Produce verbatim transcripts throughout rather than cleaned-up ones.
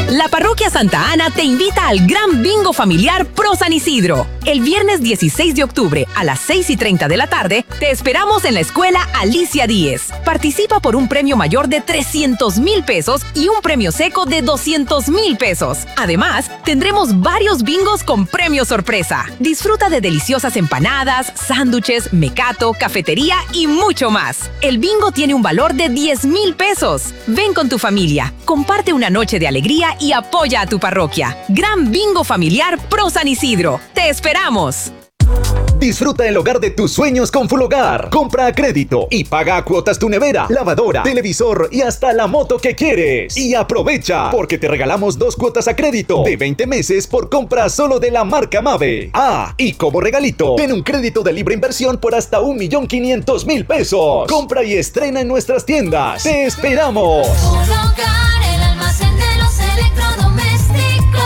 La Parroquia Santa Ana te invita al Gran Bingo Familiar Pro San Isidro. El viernes dieciséis de octubre a las seis y treinta de la tarde te esperamos en la escuela Alicia Díez. Participa por un premio mayor de trescientos mil pesos y un premio seco de doscientos mil pesos. Además, tendremos varios bingos con premio sorpresa. Disfruta de deliciosas empanadas, sándwiches, mecato, cafetería y mucho más. El bingo tiene un valor de diez mil pesos. Ven con tu familia, comparte una noche de alegría y apoya a tu parroquia. Gran Bingo Familiar Pro San Isidro. ¡Te esperamos! Disfruta el hogar de tus sueños con Fulhogar. Compra a crédito y paga a cuotas tu nevera, lavadora, televisor y hasta la moto que quieres. Y aprovecha, porque te regalamos dos cuotas a crédito de veinte meses por compra solo de la marca Mave. Ah, y como regalito, ten un crédito de libre inversión por hasta un millón quinientos mil pesos. Compra y estrena en nuestras tiendas. ¡Te esperamos! Fulhogar, el almacén de los electrodomésticos.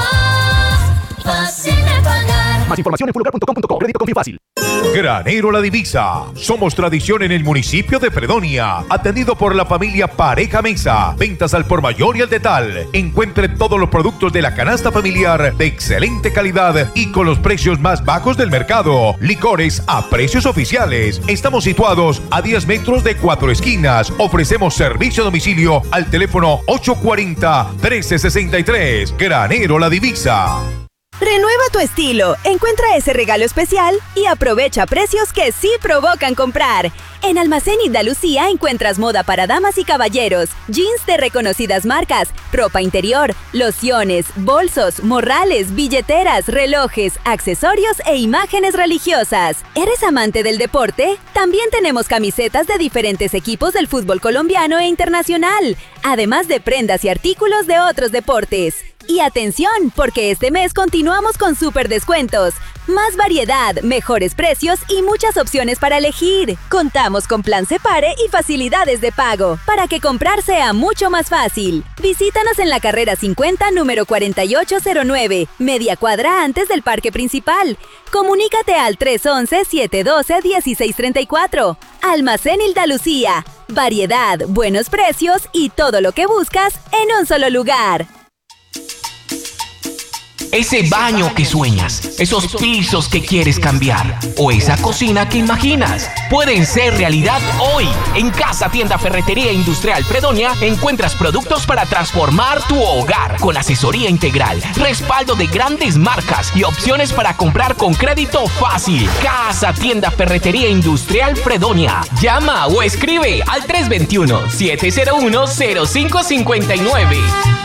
Fácil de pagar. Más información en fulhogar punto com punto co. Crédito con Fácil. Granero La Divisa. Somos tradición en el municipio de Fredonia. Atendido por la familia Pareja Mesa. Ventas al por mayor y al detal. Encuentre todos los productos de la canasta familiar de excelente calidad y con los precios más bajos del mercado. Licores a precios oficiales. Estamos situados a diez metros de Cuatro Esquinas. Ofrecemos servicio a domicilio al teléfono ocho cuatro cero, trece sesenta y tres. Granero La Divisa. Renueva tu estilo, encuentra ese regalo especial y aprovecha precios que sí provocan comprar. En Almacén Indalucía encuentras moda para damas y caballeros, jeans de reconocidas marcas, ropa interior, lociones, bolsos, morrales, billeteras, relojes, accesorios e imágenes religiosas. ¿Eres amante del deporte? También tenemos camisetas de diferentes equipos del fútbol colombiano e internacional, además de prendas y artículos de otros deportes. Y atención, porque este mes continuamos con súper descuentos. Más variedad, mejores precios y muchas opciones para elegir. Contamos con plan Separe y facilidades de pago, para que comprar sea mucho más fácil. Visítanos en la carrera cincuenta, número cuarenta y ocho cero nueve, media cuadra antes del parque principal. Comunícate al tres once, siete doce, dieciséis treinta y cuatro. Almacén Indalucía. Variedad, buenos precios y todo lo que buscas en un solo lugar. Ese baño que sueñas, esos pisos que quieres cambiar o esa cocina que imaginas pueden ser realidad hoy. En Casa Tienda Ferretería Industrial Fredonia encuentras productos para transformar tu hogar con asesoría integral, respaldo de grandes marcas y opciones para comprar con crédito fácil. Casa Tienda Ferretería Industrial Fredonia. Llama o escribe al tres dos uno, siete cero uno, cero cinco cinco nueve.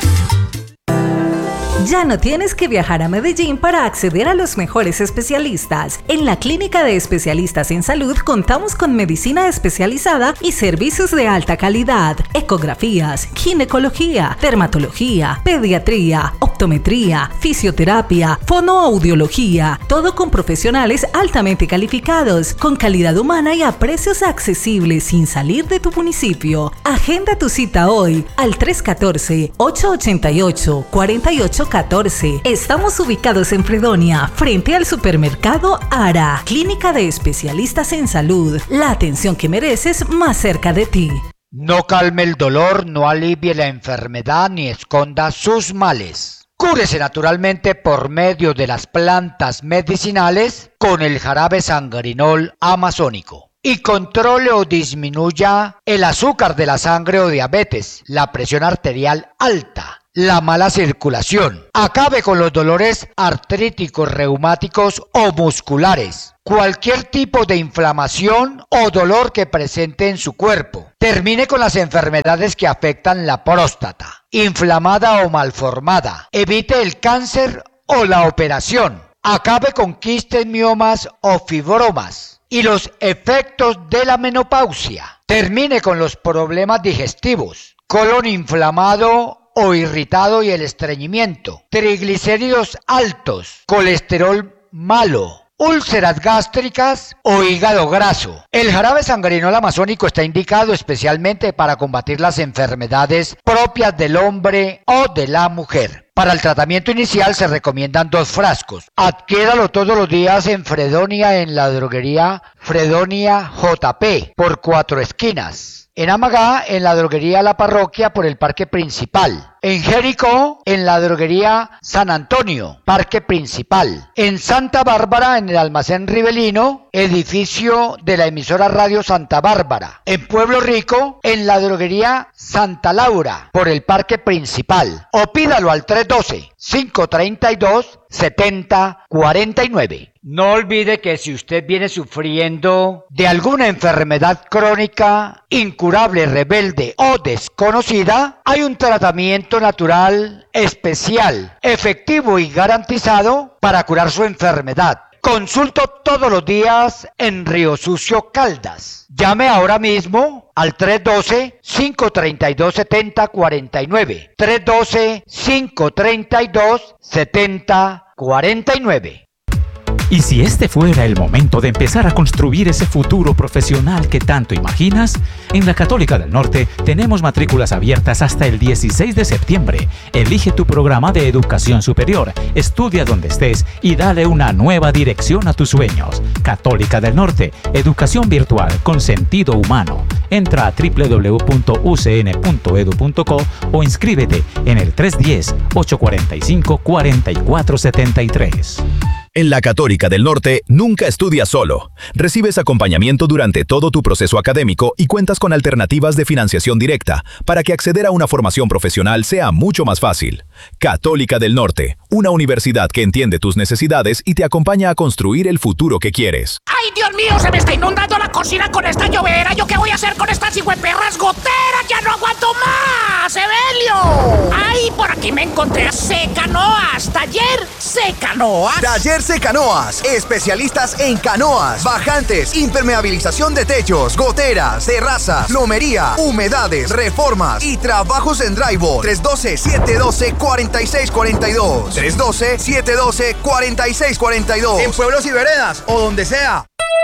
Ya no tienes que viajar a Medellín para acceder a los mejores especialistas. En la Clínica de Especialistas en Salud contamos con medicina especializada y servicios de alta calidad, ecografías, ginecología, dermatología, pediatría, optometría, fisioterapia, fonoaudiología, todo con profesionales altamente calificados, con calidad humana y a precios accesibles sin salir de tu municipio. Agenda tu cita hoy al tres uno cuatro, ocho ocho ocho, cuatro ocho uno cuatro. Estamos ubicados en Fredonia, frente al supermercado Ara. Clínica de Especialistas en Salud. La atención que mereces más cerca de ti. No calme el dolor, no alivie la enfermedad ni esconda sus males. Cúrese naturalmente por medio de las plantas medicinales con el jarabe sangrinol amazónico. Y controle o disminuya el azúcar de la sangre o diabetes, la presión arterial alta, la mala circulación. Acabe con los dolores artríticos, reumáticos o musculares. Cualquier tipo de inflamación o dolor que presente en su cuerpo. Termine con las enfermedades que afectan la próstata, inflamada o malformada. Evite el cáncer o la operación. Acabe con quistes, miomas o fibromas y los efectos de la menopausia. Termine con los problemas digestivos, colon inflamado o irritado y el estreñimiento, triglicéridos altos, colesterol malo, úlceras gástricas o hígado graso. El jarabe sangrinol amazónico está indicado especialmente para combatir las enfermedades propias del hombre o de la mujer. Para el tratamiento inicial se recomiendan dos frascos. Adquiéralo todos los días en Fredonia en la droguería Fredonia J P por Cuatro Esquinas. En Amagá, en la droguería La Parroquia por el Parque Principal. En Jericó, en la droguería San Antonio, Parque Principal. En Santa Bárbara, en el almacén Rivelino, edificio de la emisora Radio Santa Bárbara. En Pueblo Rico, en la droguería Santa Laura, por el Parque Principal. O pídalo al tres uno dos, cinco tres dos, siete cero cuatro nueve. No olvide que si usted viene sufriendo de alguna enfermedad crónica, incurable, rebelde o desconocida, hay un tratamiento natural especial, efectivo y garantizado para curar su enfermedad. Consulto todos los días en Río Sucio, Caldas. Llame ahora mismo al tres uno dos, cinco tres dos, siete cero cuatro nueve. tres uno dos, cinco tres dos, siete cero cuatro nueve. Y si este fuera el momento de empezar a construir ese futuro profesional que tanto imaginas, en la Católica del Norte tenemos matrículas abiertas hasta el dieciséis de septiembre. Elige tu programa de educación superior, estudia donde estés y dale una nueva dirección a tus sueños. Católica del Norte, educación virtual con sentido humano. Entra a doble u doble u doble u punto u c n punto e d u punto co o inscríbete en el tres uno cero, ocho cuatro cinco, cuatro cuatro siete tres. En la Católica del Norte, nunca estudias solo. Recibes acompañamiento durante todo tu proceso académico y cuentas con alternativas de financiación directa para que acceder a una formación profesional sea mucho más fácil. Católica del Norte, una universidad que entiende tus necesidades y te acompaña a construir el futuro que quieres. ¡Ay, Dios mío! Se me está inundando la cocina con esta llovera. ¿Yo qué voy a hacer con estas hijueperras goteras? ¡Ya no aguanto más! ¡Evelio! ¡Ay, por aquí me encontré a Secanoas! ¡Taller Secanoas! Taller Secanoas, especialistas en canoas, bajantes, impermeabilización de techos, goteras, terrazas, plomería, humedades, reformas y trabajos en drywall. tres uno dos, siete uno dos, cuatro seis cuatro dos. tres uno dos, siete uno dos, cuatro seis cuatro dos. En pueblos y veredas o donde sea.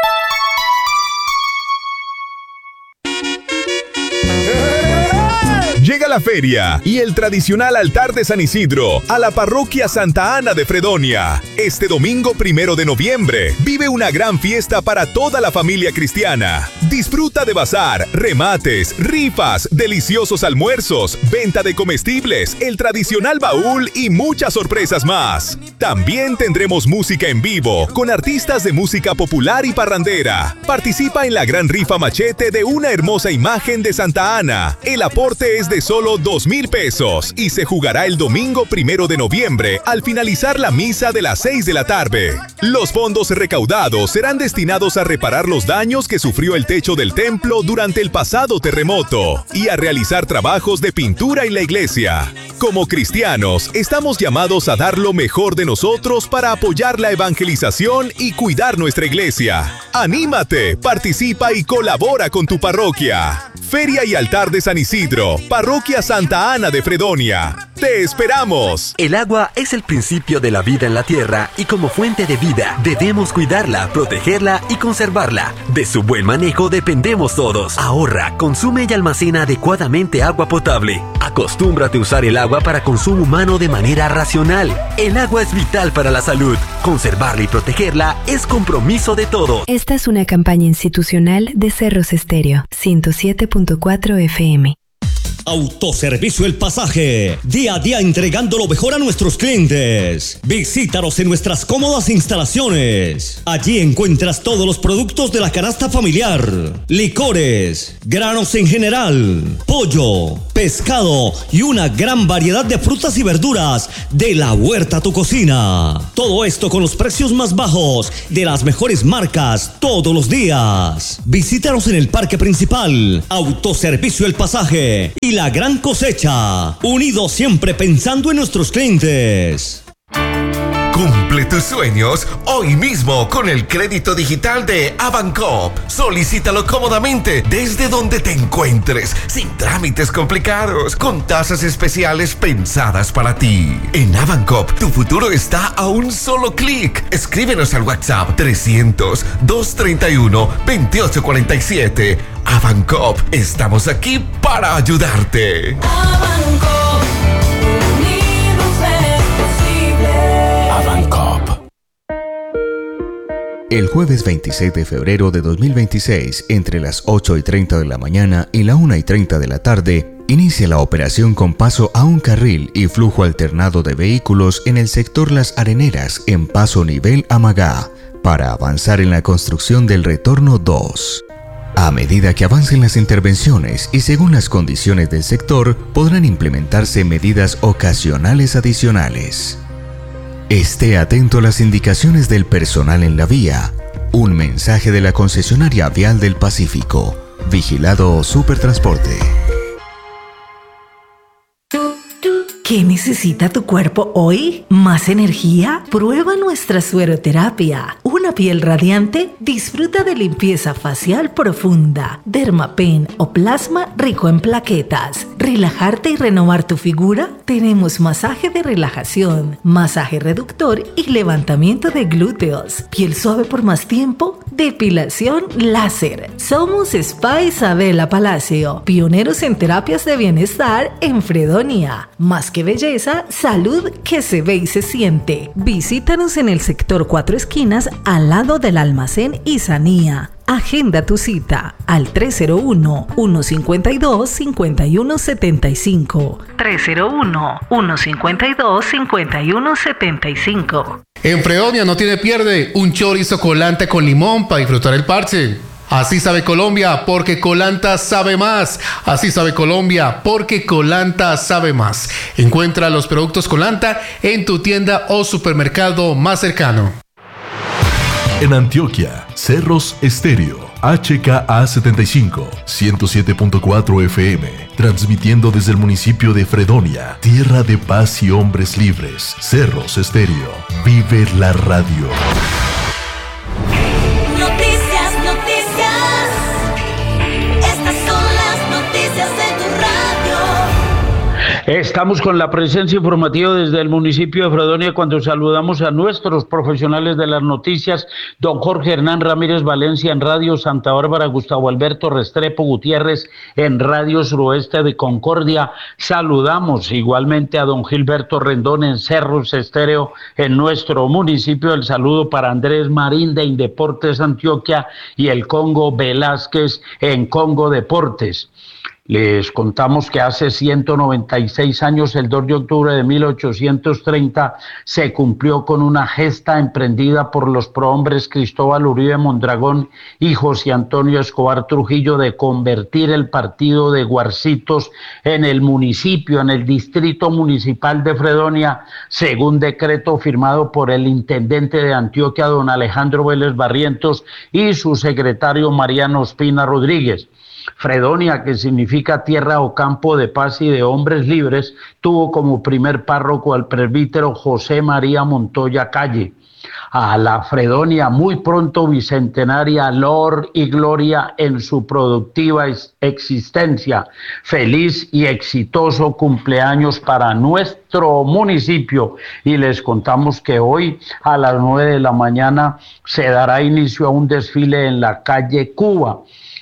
Llega la feria y el tradicional altar de San Isidro a la parroquia Santa Ana de Fredonia. Este domingo primero de noviembre vive una gran fiesta para toda la familia cristiana. Disfruta de bazar, remates, rifas, deliciosos almuerzos, venta de comestibles, el tradicional baúl y muchas sorpresas más. También tendremos música en vivo con artistas de música popular y parrandera. Participa en la gran rifa machete de una hermosa imagen de Santa Ana. El aporte es de solo dos mil pesos y se jugará el domingo primero de noviembre al finalizar la misa de las seis de la tarde. Los fondos recaudados serán destinados a reparar los daños que sufrió el techo del templo durante el pasado terremoto y a realizar trabajos de pintura en la iglesia. Como cristianos, estamos llamados a dar lo mejor de nosotros para apoyar la evangelización y cuidar nuestra iglesia. ¡Anímate! Participa y colabora con tu parroquia. Feria y Altar de San Isidro, Parroquia Santa Ana de Fredonia. ¡Te esperamos! El agua es el principio de la vida en la tierra y como fuente de vida debemos cuidarla, protegerla y conservarla. De su buen manejo dependemos todos. Ahorra, consume y almacena adecuadamente agua potable. Acostúmbrate a usar el agua para consumo humano de manera racional. El agua es vital para la salud. Conservarla y protegerla es compromiso de todos. Esta es una campaña institucional de Cerros Estéreo, ciento siete punto cuatro F M. Autoservicio El Pasaje, día a día entregando lo mejor a nuestros clientes. Visítanos en nuestras cómodas instalaciones. Allí encuentras todos los productos de la canasta familiar, licores, granos en general, pollo, pescado y una gran variedad de frutas y verduras de la huerta a tu cocina. Todo esto con los precios más bajos de las mejores marcas todos los días. Visítanos en el Parque Principal. Autoservicio El Pasaje y La Gran Cosecha, unidos siempre pensando en nuestros clientes. Cumple tus sueños hoy mismo con el crédito digital de Avancop. Solicítalo cómodamente desde donde te encuentres, sin trámites complicados, con tasas especiales pensadas para ti. En Avancop, tu futuro está a un solo clic. Escríbenos al WhatsApp trescientos, doscientos treinta y uno, veintiocho cuarenta y siete. Avancop, estamos aquí para ayudarte. Avancop, unidos es posible. Avancop. El jueves veintiséis de febrero de dos mil veintiséis, entre las ocho y treinta de la mañana y la una y treinta de la tarde, inicia la operación con paso a un carril y flujo alternado de vehículos en el sector Las Areneras en paso nivel Amagá, para avanzar en la construcción del retorno dos. A medida que avancen las intervenciones y según las condiciones del sector, podrán implementarse medidas ocasionales adicionales. Esté atento a las indicaciones del personal en la vía. Un mensaje de la concesionaria Vial del Pacífico. Vigilado Supertransporte. ¿Qué necesita tu cuerpo hoy? ¿Más energía? Prueba nuestra sueroterapia. Una piel radiante, disfruta de limpieza facial profunda, Dermapen o plasma rico en plaquetas. ¿Relajarte y renovar tu figura? Tenemos masaje de relajación, masaje reductor y levantamiento de glúteos. ¿Piel suave por más tiempo? Depilación láser. Somos Spa Isabela Palacio, pioneros en terapias de bienestar en Fredonia. Más que belleza, salud que se ve y se siente. Visítanos en el sector Cuatro Esquinas al lado del almacén Isanía. Agenda tu cita al tres cero uno, uno cinco dos, cinco uno siete cinco. tres cero uno, uno cinco dos, cinco uno siete cinco. En Fredonia no tiene pierde un chorizo colanta con limón para disfrutar el parche. Así sabe Colombia, porque Colanta sabe más. Así sabe Colombia, porque Colanta sabe más. Encuentra los productos Colanta en tu tienda o supermercado más cercano. En Antioquia, Cerros Estéreo, H K A setenta y cinco, ciento siete punto cuatro F M, transmitiendo desde el municipio de Fredonia, tierra de paz y hombres libres. Cerros Estéreo, vive la radio. Noticias, noticias. Estas son las noticias de tu radio. Estamos con la presencia informativa desde el municipio de Fredonia cuando saludamos a nuestros profesionales de las noticias, don Jorge Hernán Ramírez Valencia en Radio Santa Bárbara, Gustavo Alberto Restrepo Gutiérrez en Radio Suroeste de Concordia. Saludamos igualmente a don Gilberto Rendón en Cerros Estéreo en nuestro municipio. El saludo para Andrés Marín de Indeportes Antioquia y el Congo Velázquez en Congo Deportes. Les contamos que hace ciento noventa y seis años, el dos de octubre de mil ochocientos treinta, se cumplió con una gesta emprendida por los prohombres Cristóbal Uribe Mondragón y José Antonio Escobar Trujillo de convertir el partido de Guarcitos en el municipio, en el distrito municipal de Fredonia, según decreto firmado por el intendente de Antioquia, don Alejandro Vélez Barrientos, y su secretario Mariano Ospina Rodríguez. Fredonia, que significa tierra o campo de paz y de hombres libres, tuvo como primer párroco al presbítero José María Montoya Calle. A la Fredonia, muy pronto bicentenaria, lor y gloria en su productiva existencia. Feliz y exitoso cumpleaños para nuestro municipio. Y les contamos que hoy a las nueve de la mañana se dará inicio a un desfile en la calle Cuba,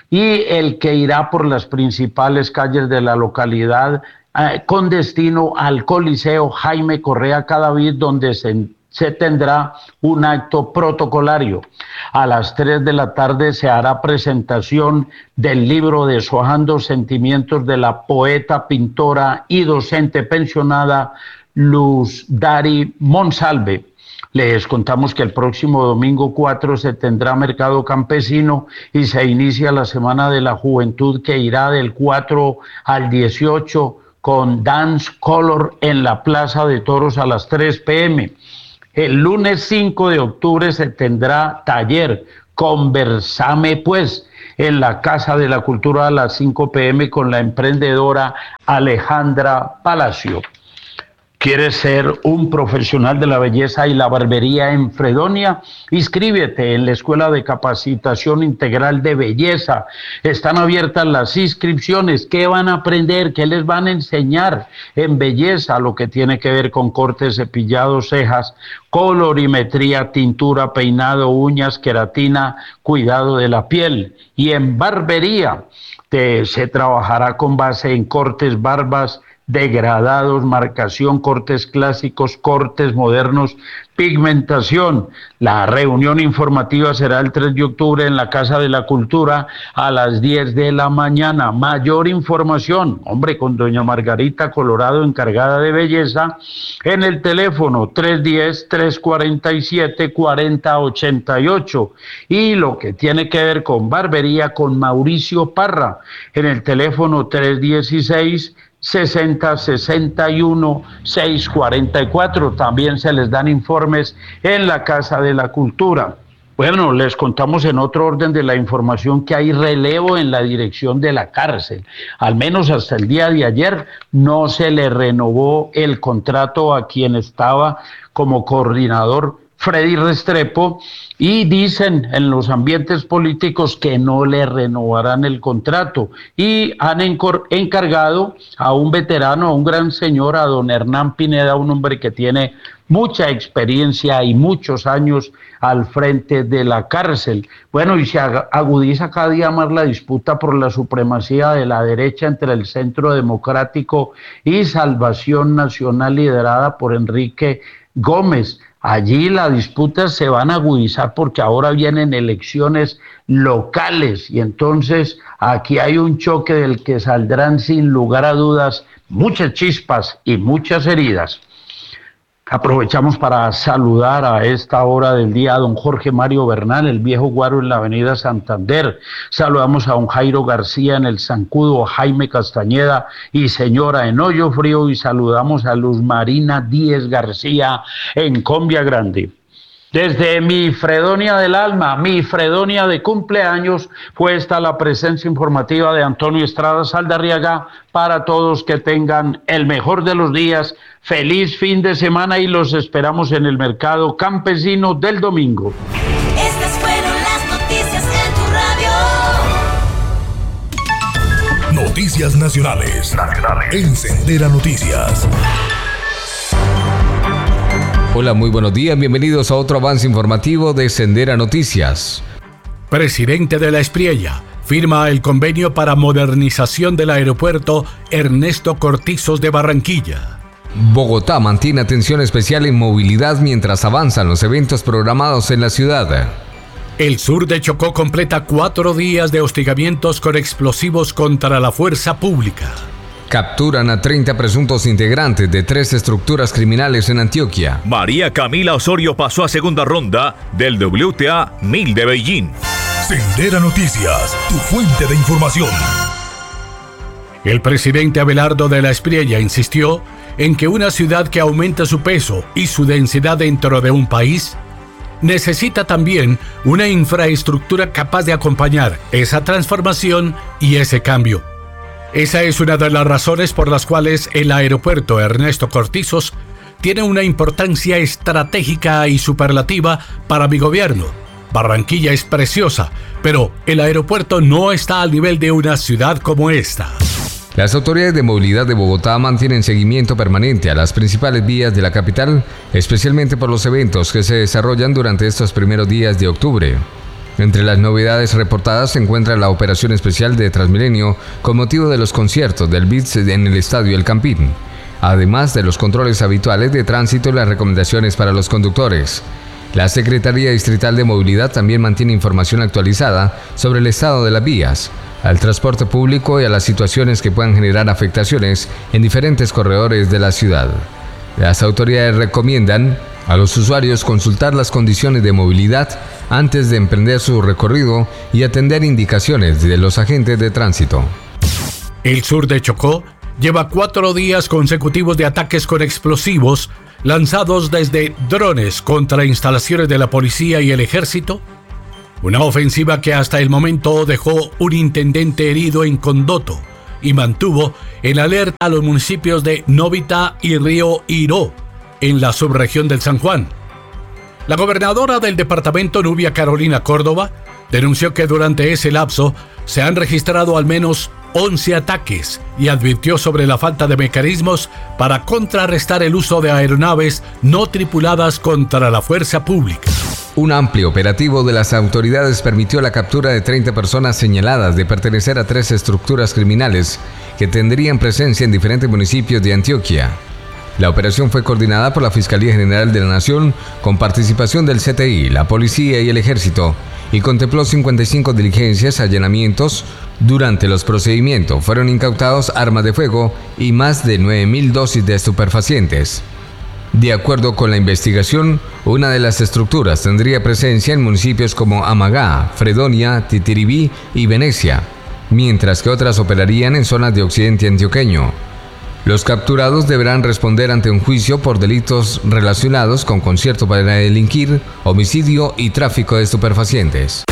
y el que irá por las principales calles de la localidad eh, con destino al Coliseo Jaime Correa Cadavid, donde se, se tendrá un acto protocolario. A las tres de la tarde se hará presentación del libro Deshojando Sentimientos de la poeta, pintora y docente pensionada Luz Dari Monsalve. Les contamos que el próximo domingo cuatro se tendrá mercado campesino y se inicia la Semana de la Juventud, que irá del cuatro al dieciocho con Dance Color en la Plaza de Toros a las tres pe eme. El lunes cinco de octubre se tendrá taller Conversame Pues en la Casa de la Cultura a las cinco pe eme con la emprendedora Alejandra Palacio. ¿Quieres ser un profesional de la belleza y la barbería en Fredonia? Inscríbete en la Escuela de Capacitación Integral de Belleza. Están abiertas las inscripciones. ¿Qué van a aprender? ¿Qué les van a enseñar en belleza? Lo que tiene que ver con cortes, cepillado, cejas, colorimetría, tintura, peinado, uñas, queratina, cuidado de la piel. Y en barbería te, se trabajará con base en cortes, barbas, degradados, marcación, cortes clásicos, cortes modernos, pigmentación. La reunión informativa será el tres de octubre en la Casa de la Cultura a las diez de la mañana. Mayor información, hombre, con doña Margarita Colorado, encargada de belleza, en el teléfono tres uno cero, tres cuatro siete, cuatro cero ocho ocho. Y lo que tiene que ver con barbería, con Mauricio Parra, en el teléfono tres uno seis, sesenta, sesenta y uno, seiscientos cuarenta y cuatro. También se les dan informes en la Casa de la Cultura. Bueno, les contamos en otro orden de la información que hay relevo en la dirección de la cárcel. Al menos hasta el día de ayer no se le renovó el contrato a quien estaba como coordinador, Freddy Restrepo, y dicen en los ambientes políticos que no le renovarán el contrato y han encargado a un veterano, a un gran señor, a don Hernán Pineda, un hombre que tiene mucha experiencia y muchos años al frente de la cárcel. Bueno, y se agudiza cada día más la disputa por la supremacía de la derecha entre el Centro Democrático y Salvación Nacional, liderada por Enrique Gómez. Allí las disputas se van a agudizar porque ahora vienen elecciones locales y entonces aquí hay un choque del que saldrán sin lugar a dudas muchas chispas y muchas heridas. Aprovechamos para saludar a esta hora del día a don Jorge Mario Bernal, el viejo guaro en la avenida Santander. Saludamos a don Jairo García en el Zancudo, a Jaime Castañeda y señora en Hoyo Frío, y saludamos a Luz Marina Díez García en Combia Grande. Desde mi Fredonia del alma, mi Fredonia de cumpleaños, fue esta la presencia informativa de Antonio Estrada Saldarriaga para todos. Que tengan el mejor de los días, feliz fin de semana y los esperamos en el mercado campesino del domingo. Estas fueron las noticias en tu radio. Noticias nacionales. Nacionales. En Sendera Noticias. Hola, muy buenos días, bienvenidos a otro avance informativo de Sendera Noticias. Presidente de la Espriella firma el convenio para modernización del aeropuerto Ernesto Cortizos de Barranquilla. Bogotá mantiene atención especial en movilidad mientras avanzan los eventos programados en la ciudad. El sur de Chocó completa cuatro días de hostigamientos con explosivos contra la fuerza pública. Capturan a treinta presuntos integrantes de tres estructuras criminales en Antioquia. María Camila Osorio pasó a segunda ronda del W T A mil de Beijing. Sendera Noticias, tu fuente de información. El presidente Abelardo de la Espriella insistió en que una ciudad que aumenta su peso y su densidad dentro de un país necesita también una infraestructura capaz de acompañar esa transformación y ese cambio. Esa es una de las razones por las cuales el aeropuerto Ernesto Cortizos tiene una importancia estratégica y superlativa para mi gobierno. Barranquilla es preciosa, pero el aeropuerto no está al nivel de una ciudad como esta. Las autoridades de movilidad de Bogotá mantienen seguimiento permanente a las principales vías de la capital, especialmente por los eventos que se desarrollan durante estos primeros días de octubre. Entre las novedades reportadas se encuentra la operación especial de Transmilenio con motivo de los conciertos del B I T S en el Estadio El Campín, además de los controles habituales de tránsito y las recomendaciones para los conductores. La Secretaría Distrital de Movilidad también mantiene información actualizada sobre el estado de las vías, al transporte público y a las situaciones que puedan generar afectaciones en diferentes corredores de la ciudad. Las autoridades recomiendan a los usuarios consultar las condiciones de movilidad antes de emprender su recorrido y atender indicaciones de los agentes de tránsito. El sur de Chocó lleva cuatro días consecutivos de ataques con explosivos lanzados desde drones contra instalaciones de la policía y el ejército. Una ofensiva que hasta el momento dejó un intendente herido en Condoto y mantuvo en alerta a los municipios de Novita y Río Iró, en la subregión del San Juan. La gobernadora del departamento, Nubia Carolina Córdoba, denunció que durante ese lapso se han registrado al menos once ataques y advirtió sobre la falta de mecanismos para contrarrestar el uso de aeronaves no tripuladas contra la fuerza pública. Un amplio operativo de las autoridades permitió la captura de treinta personas señaladas de pertenecer a tres estructuras criminales que tendrían presencia en diferentes municipios de Antioquia. La operación fue coordinada por la Fiscalía General de la Nación con participación del C T I, la Policía y el Ejército y contempló cincuenta y cinco diligencias, allanamientos. Durante los procedimientos fueron incautados armas de fuego y más de nueve mil dosis de estupefacientes. De acuerdo con la investigación, una de las estructuras tendría presencia en municipios como Amagá, Fredonia, Titiribí y Venecia, mientras que otras operarían en zonas de occidente antioqueño. Los capturados deberán responder ante un juicio por delitos relacionados con concierto para delinquir, homicidio y tráfico de estupefacientes.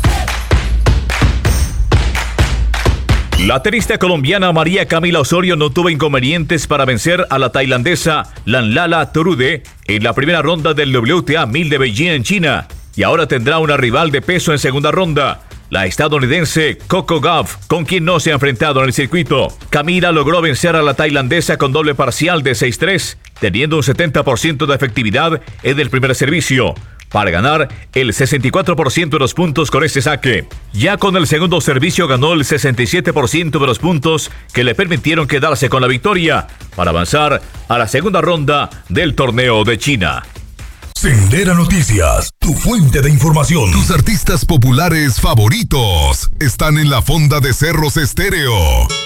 La tenista colombiana María Camila Osorio no tuvo inconvenientes para vencer a la tailandesa Lanlala Torude en la primera ronda del W T A mil de Beijing en China, y ahora tendrá una rival de peso en segunda ronda, la estadounidense Coco Gauff, con quien no se ha enfrentado en el circuito. Camila logró vencer a la tailandesa con doble parcial de seis tres, teniendo un setenta por ciento de efectividad en el primer servicio, para ganar el sesenta y cuatro por ciento de los puntos con este saque. Ya con el segundo servicio ganó el sesenta y siete por ciento de los puntos que le permitieron quedarse con la victoria para avanzar a la segunda ronda del torneo de China. Sendera Noticias, tu fuente de información. Tus artistas populares favoritos están en la fonda de Cerros Estéreo.